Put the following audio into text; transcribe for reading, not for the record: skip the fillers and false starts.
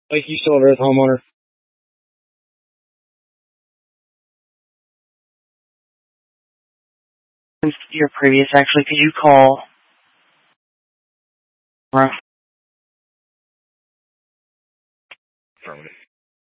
Like you still under the homeowner? Your previous, actually, could you call? Affirmative.